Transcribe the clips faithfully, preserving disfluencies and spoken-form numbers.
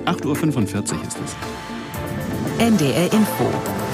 acht Uhr fünfundvierzig ist es. N D R Info.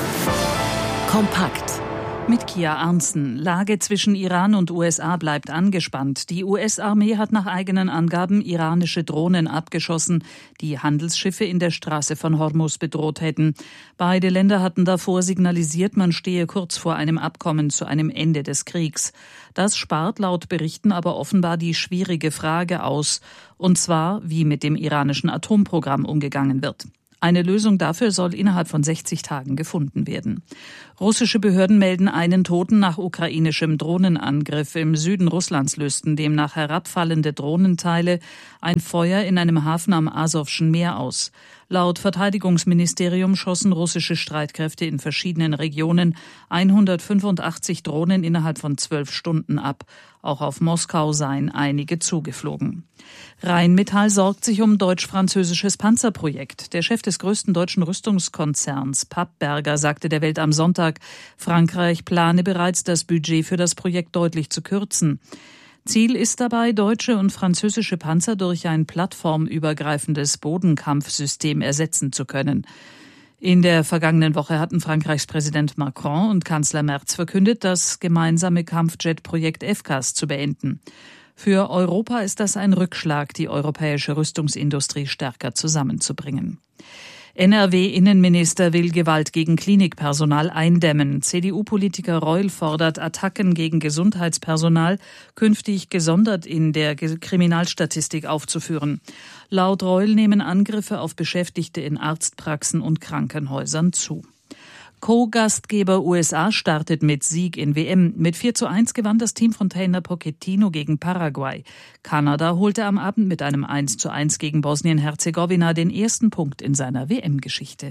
Kompakt. Mit Kia Arntzen. Lage zwischen Iran und U S A bleibt angespannt. Die U S-Armee hat nach eigenen Angaben iranische Drohnen abgeschossen, die Handelsschiffe in der Straße von Hormuz bedroht hätten. Beide Länder hatten davor signalisiert, man stehe kurz vor einem Abkommen zu einem Ende des Kriegs. Das spart laut Berichten aber offenbar die schwierige Frage aus, und zwar, wie mit dem iranischen Atomprogramm umgegangen wird. Eine Lösung dafür soll innerhalb von sechzig Tagen gefunden werden. Russische Behörden melden einen Toten nach ukrainischem Drohnenangriff. Im Süden Russlands lösten demnach herabfallende Drohnenteile ein Feuer in einem Hafen am Asowschen Meer aus. Laut Verteidigungsministerium schossen russische Streitkräfte in verschiedenen Regionen hundertfünfundachtzig Drohnen innerhalb von zwölf Stunden ab. Auch auf Moskau seien einige zugeflogen. Rheinmetall sorgt sich um deutsch-französisches Panzerprojekt. Der Chef des größten deutschen Rüstungskonzerns, Pappberger, sagte der Welt am Sonntag, Frankreich plane bereits, das Budget für das Projekt deutlich zu kürzen. Ziel ist dabei, deutsche und französische Panzer durch ein plattformübergreifendes Bodenkampfsystem ersetzen zu können. In der vergangenen Woche hatten Frankreichs Präsident Macron und Kanzler Merz verkündet, das gemeinsame Kampfjet-Projekt F C A S zu beenden. Für Europa ist das ein Rückschlag, die europäische Rüstungsindustrie stärker zusammenzubringen. N R W-Innenminister will Gewalt gegen Klinikpersonal eindämmen. C D U-Politiker Reul fordert, Attacken gegen Gesundheitspersonal künftig gesondert in der Kriminalstatistik aufzuführen. Laut Reul nehmen Angriffe auf Beschäftigte in Arztpraxen und Krankenhäusern zu. Co-Gastgeber U S A startet mit Sieg in W M. Mit vier zu eins gewann das Team von Trainer Pochettino gegen Paraguay. Kanada holte am Abend mit einem eins zu eins gegen Bosnien-Herzegowina den ersten Punkt in seiner W M-Geschichte.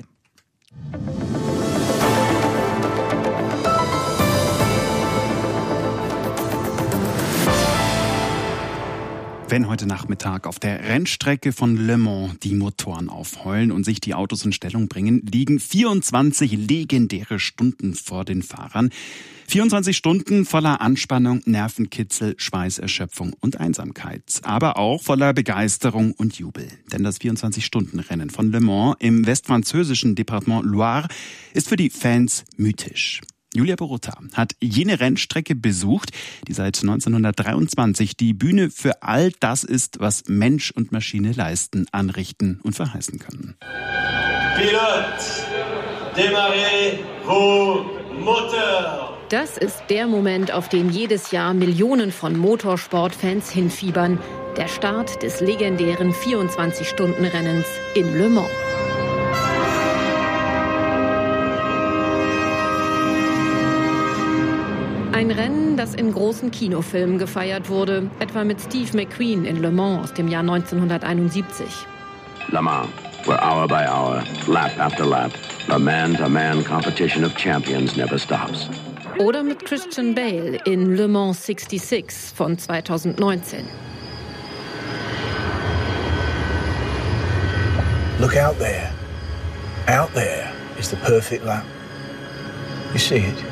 Wenn heute Nachmittag auf der Rennstrecke von Le Mans die Motoren aufheulen und sich die Autos in Stellung bringen, liegen vierundzwanzig legendäre Stunden vor den Fahrern. vierundzwanzig Stunden voller Anspannung, Nervenkitzel, Schweißerschöpfung und Einsamkeit. Aber auch voller Begeisterung und Jubel. Denn das vierundzwanzig-Stunden-Rennen von Le Mans im westfranzösischen Departement Loire ist für die Fans mythisch. Julia Borutta hat jene Rennstrecke besucht, die seit neunzehnhundertdreiundzwanzig die Bühne für all das ist, was Mensch und Maschine leisten, anrichten und verheißen können. Pilote, démarrez vos moteurs. Das ist der Moment, auf den jedes Jahr Millionen von Motorsportfans hinfiebern. Der Start des legendären vierundzwanzig-Stunden-Rennens in Le Mans. Ein Rennen, das in großen Kinofilmen gefeiert wurde, etwa mit Steve McQueen in Le Mans aus dem Jahr neunzehnhunderteinundsiebzig. Le Mans, where hour by hour, lap after lap, a man-to-man competition of champions never stops. Oder mit Christian Bale in Le Mans sechsundsechzig von zweitausendneunzehn. Look out there. Out there is the perfect lap. You see it?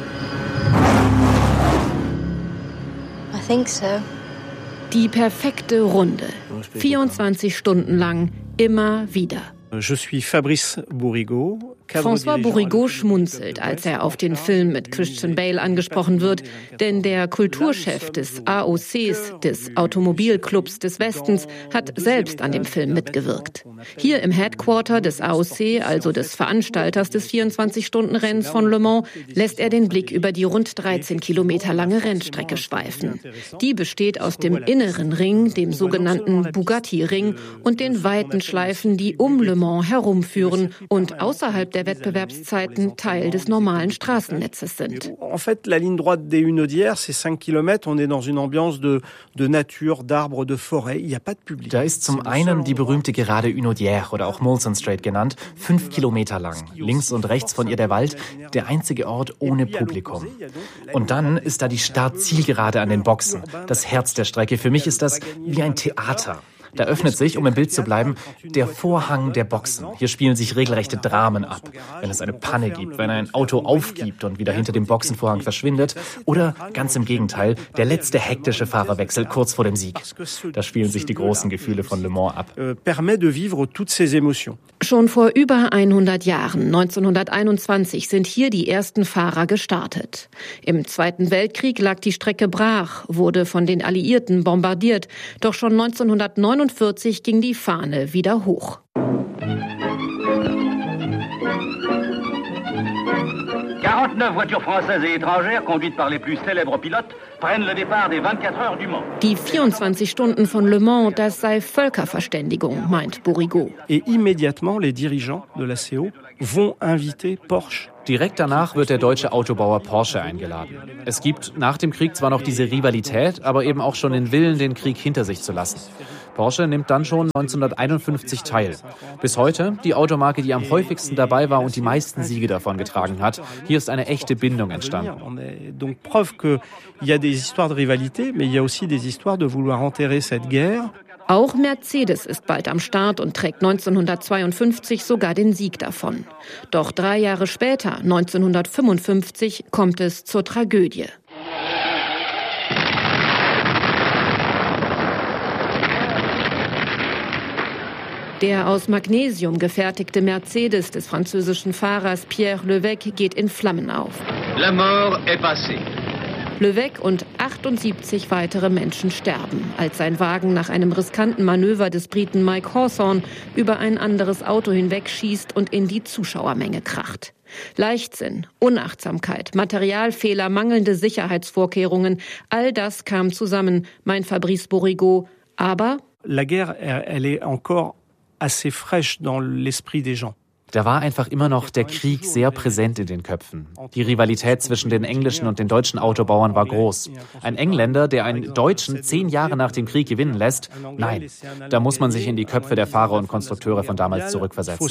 I think so. Die perfekte Runde. vierundzwanzig Stunden lang, immer wieder. Je suis Fabrice Bourrigaud. François Bourrigaud schmunzelt, als er auf den Film mit Christian Bale angesprochen wird, denn der Kulturchef des A O Cs, des Automobilclubs des Westens, hat selbst an dem Film mitgewirkt. Hier im Headquarter des A O C, also des Veranstalters des vierundzwanzig-Stunden-Rennens von Le Mans, lässt er den Blick über die rund dreizehn Kilometer lange Rennstrecke schweifen. Die besteht aus dem inneren Ring, dem sogenannten Bugatti-Ring, und den weiten Schleifen, die um Le Mans herumführen und außerhalb der Wettbewerbszeiten Teil des normalen Straßennetzes sind. En fait, la ligne droite des Hunaudières, c'est cinq kilomètres. On est dans une ambiance de, de nature, d'arbres, de forêt. Il n'y a pas de public. Da ist zum einen die berühmte Gerade Hunaudière oder auch Molson Strait genannt, fünf Kilometer lang. Links und rechts von ihr der Wald, der einzige Ort ohne Publikum. Und dann ist da die Start-Zielgerade an den Boxen, das Herz der Strecke. Für mich ist das wie ein Theater. Da öffnet sich, um im Bild zu bleiben, der Vorhang der Boxen. Hier spielen sich regelrechte Dramen ab. Wenn es eine Panne gibt, wenn ein Auto aufgibt und wieder hinter dem Boxenvorhang verschwindet oder ganz im Gegenteil, der letzte hektische Fahrerwechsel kurz vor dem Sieg. Da spielen sich die großen Gefühle von Le Mans ab. Schon vor über hundert Jahren, neunzehnhunderteinundzwanzig, sind hier die ersten Fahrer gestartet. Im Zweiten Weltkrieg lag die Strecke brach, wurde von den Alliierten bombardiert. Doch schon neunzehnhundertneunundvierzig ging die Fahne wieder hoch. quarante-neuf voitures françaises et étrangères, conduites par les plus célèbres pilotes, prennent le départ des vingt-quatre heures du Mans. Die vierundzwanzig Stunden von Le Mans, das sei Völkerverständigung, meint Bourrigaud. Et immédiatement, les dirigeants de la C O vont inviter Porsche. Direkt danach wird der deutsche Autobauer Porsche eingeladen. Es gibt nach dem Krieg zwar noch diese Rivalität, aber eben auch schon den Willen, den Krieg hinter sich zu lassen. Porsche nimmt dann schon neunzehnhunderteinundfünfzig teil. Bis heute die Automarke, die am häufigsten dabei war und die meisten Siege davon getragen hat. Hier ist eine echte Bindung entstanden. Donc preuve que il y a des histoires de rivalité, mais il y a aussi des histoires de vouloir enterrer cette guerre. Auch Mercedes ist bald am Start und trägt neunzehnhundertzweiundfünfzig sogar den Sieg davon. Doch drei Jahre später, neunzehnhundertfünfundfünfzig, kommt es zur Tragödie. Der aus Magnesium gefertigte Mercedes des französischen Fahrers Pierre Levesque geht in Flammen auf. La mort est passée. Levesque und achtundsiebzig weitere Menschen sterben, als sein Wagen nach einem riskanten Manöver des Briten Mike Hawthorne über ein anderes Auto hinwegschießt und in die Zuschauermenge kracht. Leichtsinn, Unachtsamkeit, Materialfehler, mangelnde Sicherheitsvorkehrungen, all das kam zusammen, meint Fabrice Bourrigaud. Aber La guerre, elle est encore assez fraîche dans l'esprit des gens. Da war einfach immer noch der Krieg sehr präsent in den Köpfen. Die Rivalität zwischen den englischen und den deutschen Autobauern war groß. Ein Engländer, der einen Deutschen zehn Jahre nach dem Krieg gewinnen lässt, nein, da muss man sich in die Köpfe der Fahrer und Konstrukteure von damals zurückversetzen.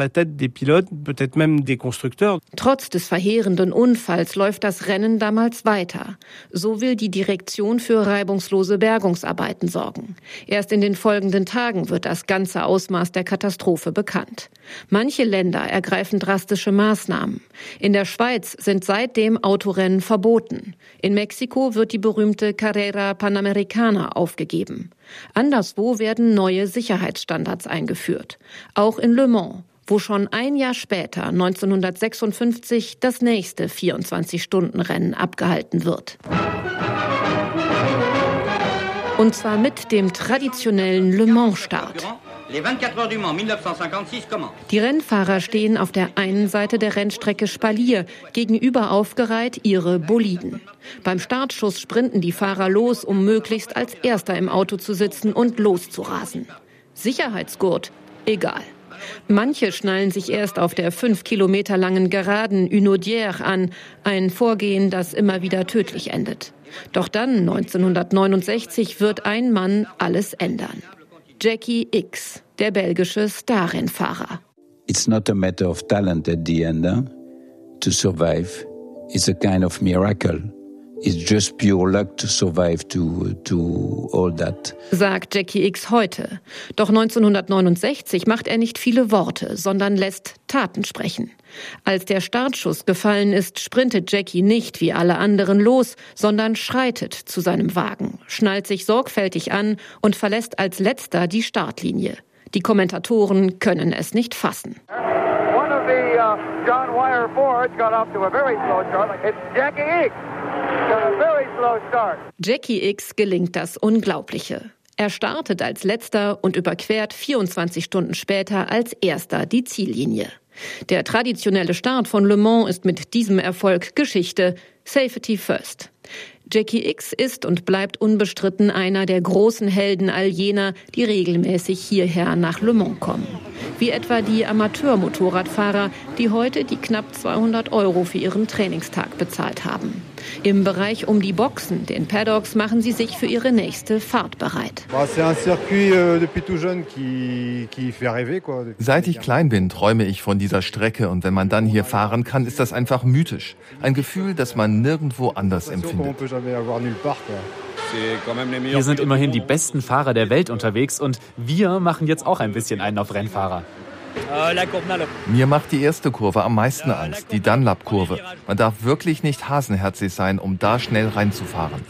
Trotz des verheerenden Unfalls läuft das Rennen damals weiter. So will die Direktion für reibungslose Bergungsarbeiten sorgen. Erst in den folgenden Tagen wird das ganze Ausmaß der Katastrophe bekannt. Manche Länder ergreifen drastische Maßnahmen. In der Schweiz sind seitdem Autorennen verboten. In Mexiko wird die berühmte Carrera Panamericana aufgegeben. Anderswo werden neue Sicherheitsstandards eingeführt. Auch in Le Mans, wo schon ein Jahr später, neunzehnhundertsechsundfünfzig, das nächste vierundzwanzig-Stunden-Rennen abgehalten wird. Und zwar mit dem traditionellen Le Mans-Start. Die Rennfahrer stehen auf der einen Seite der Rennstrecke Spalier, gegenüber aufgereiht ihre Boliden. Beim Startschuss sprinten die Fahrer los, um möglichst als Erster im Auto zu sitzen und loszurasen. Sicherheitsgurt? Egal. Manche schnallen sich erst auf der fünf Kilometer langen Geraden Hunaudière an, ein Vorgehen, das immer wieder tödlich endet. Doch dann, neunzehnhundertneunundsechzig, wird ein Mann alles ändern. Jackie Ickx, der belgische Starrennfahrer. It's not a matter of talent at the end. Huh? To survive, it's a kind of miracle. It's just pure luck to survive to, to all that. Sagt Jackie Ickx heute. Doch neunzehnhundertneunundsechzig macht er nicht viele Worte, sondern lässt Taten sprechen. Als der Startschuss gefallen ist, sprintet Jackie nicht wie alle anderen los, sondern schreitet zu seinem Wagen, schnallt sich sorgfältig an und verlässt als letzter die Startlinie. Die Kommentatoren können es nicht fassen. One of the uh, John Wyer Fords got off to a very slow start. It's Jackie Ickx. Got a very slow start. Jackie Ickx gelingt das Unglaubliche. Er startet als letzter und überquert vierundzwanzig Stunden später als erster die Ziellinie. Der traditionelle Start von Le Mans ist mit diesem Erfolg Geschichte. Safety first. Jackie Ickx ist und bleibt unbestritten einer der großen Helden all jener, die regelmäßig hierher nach Le Mans kommen. Wie etwa die Amateur-Motorradfahrer, die heute die knapp zweihundert Euro für ihren Trainingstag bezahlt haben. Im Bereich um die Boxen, den Paddocks, machen sie sich für ihre nächste Fahrt bereit. Seit ich klein bin, träume ich von dieser Strecke, und wenn man dann hier fahren kann, ist das einfach mythisch. Ein Gefühl, das man nirgendwo anders empfindet. Hier sind immerhin die besten Fahrer der Welt unterwegs und wir machen jetzt auch ein bisschen einen auf Rennfahrer. Mir macht die erste Kurve am meisten Angst, die Dunlap-Kurve. Man darf wirklich nicht hasenherzig sein, um da schnell reinzufahren.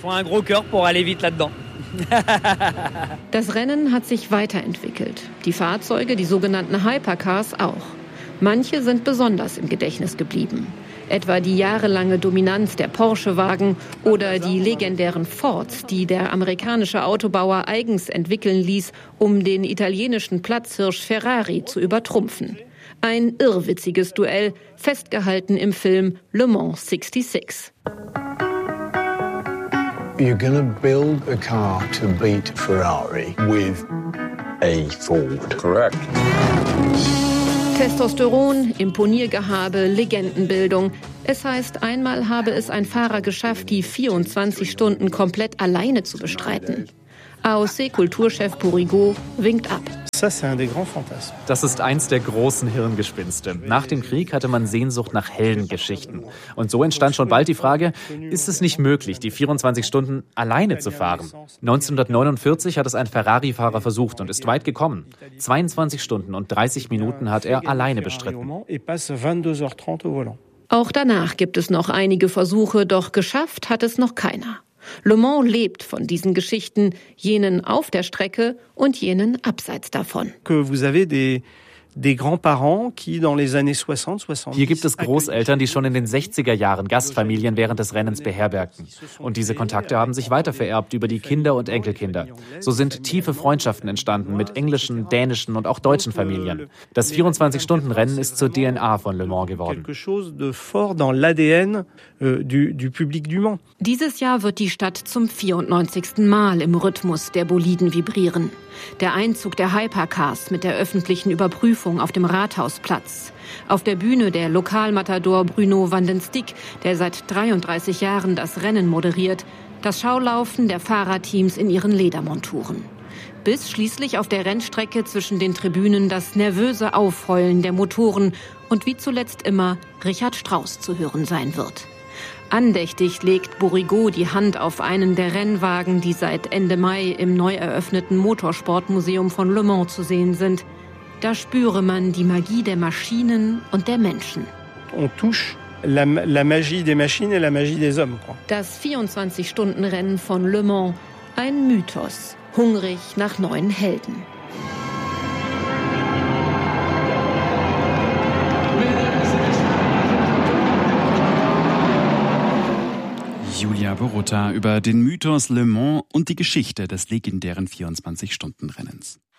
Das Rennen hat sich weiterentwickelt. Die Fahrzeuge, die sogenannten Hypercars auch. Manche sind besonders im Gedächtnis geblieben. Etwa die jahrelange Dominanz der Porsche-Wagen oder die legendären Fords, die der amerikanische Autobauer eigens entwickeln ließ, um den italienischen Platzhirsch Ferrari zu übertrumpfen. Ein irrwitziges Duell, festgehalten im Film Le Mans sechsundsechzig. You're gonna build a car to beat Ferrari with a Ford. Correct. Testosteron, Imponiergehabe, Legendenbildung. Es heißt, einmal habe es ein Fahrer geschafft, die vierundzwanzig Stunden komplett alleine zu bestreiten. A O C-Kulturchef Bourrigaud winkt ab. Das ist eins der großen Hirngespinste. Nach dem Krieg hatte man Sehnsucht nach Heldengeschichten. Und so entstand schon bald die Frage, ist es nicht möglich, die vierundzwanzig Stunden alleine zu fahren? neunzehnhundertneunundvierzig hat es ein Ferrari-Fahrer versucht und ist weit gekommen. zweiundzwanzig Stunden und dreißig Minuten hat er alleine bestritten. Auch danach gibt es noch einige Versuche, doch geschafft hat es noch keiner. Le Mans lebt von diesen Geschichten, jenen auf der Strecke und jenen abseits davon. Hier gibt es Großeltern, die schon in den sechziger Jahren Gastfamilien während des Rennens beherbergten. Und diese Kontakte haben sich weiter vererbt über die Kinder und Enkelkinder. So sind tiefe Freundschaften entstanden mit englischen, dänischen und auch deutschen Familien. Das vierundzwanzig-Stunden-Rennen ist zur D N A von Le Mans geworden. Dieses Jahr wird die Stadt zum vierundneunzigsten Mal im Rhythmus der Boliden vibrieren. Der Einzug der Hypercars mit der öffentlichen Überprüfung auf dem Rathausplatz. Auf der Bühne der Lokalmatador Bruno van den Stick, der seit dreiunddreißig Jahren das Rennen moderiert. Das Schaulaufen der Fahrerteams in ihren Ledermonturen. Bis schließlich auf der Rennstrecke zwischen den Tribünen das nervöse Aufheulen der Motoren und wie zuletzt immer Richard Strauss zu hören sein wird. Andächtig legt Bourrigaud die Hand auf einen der Rennwagen, die seit Ende Mai im neu eröffneten Motorsportmuseum von Le Mans zu sehen sind. Da spüre man die Magie der Maschinen und der Menschen. On touche la, la magie des machines et la magie des hommes. Das vierundzwanzig-Stunden-Rennen von Le Mans, ein Mythos, hungrig nach neuen Helden. Julia Borutta über den Mythos Le Mans und die Geschichte des legendären vierundzwanzig-Stunden-Rennens.